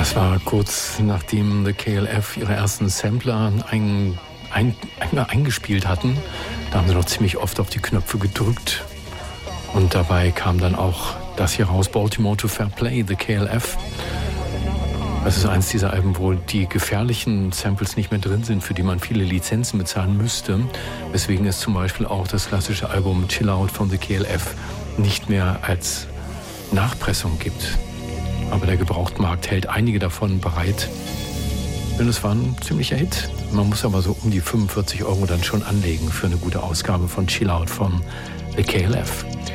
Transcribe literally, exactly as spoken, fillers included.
Das war kurz nachdem The K L F ihre ersten Sampler ein, ein, ein, eingespielt hatten. Da haben sie noch ziemlich oft auf die Knöpfe gedrückt. Und dabei kam dann auch das hier raus, Baltimore to Fair Play, The K L F. Das ist eins dieser Alben, wo die gefährlichen Samples nicht mehr drin sind, für die man viele Lizenzen bezahlen müsste. Weswegen es zum Beispiel auch das klassische Album Chill Out von The K L F nicht mehr als Nachpressung gibt. Aber der Gebrauchtmarkt hält einige davon bereit. Denn es war ein ziemlicher Hit. Man muss aber so um die fünfundvierzig Euro dann schon anlegen für eine gute Ausgabe von Chill Out von The K L F.